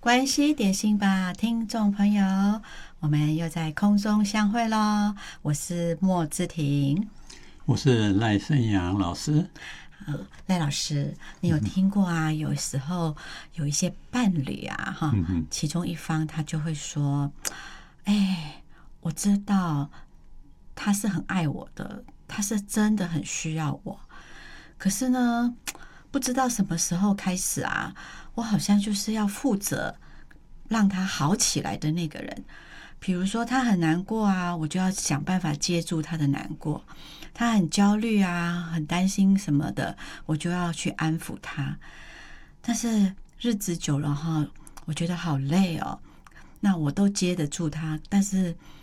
关系点心吧，听众朋友，我们又在空中相会咯。我是莫志婷， 我是赖声阳老师。 赖老师，你有听过啊？有时候有一些伴侣啊，哈，其中一方他就会说：“哎，我知道他是很爱我的，他是真的很需要我。可是呢，不知道什么时候开始啊，我好像就是要负责让他好起来的那个人。比如说他很难过啊，我就要想办法接住他的难过；他很焦虑啊，很担心什么的，我就要去安抚他。但是日子久了哈，我觉得好累哦。那我都接得住他，但是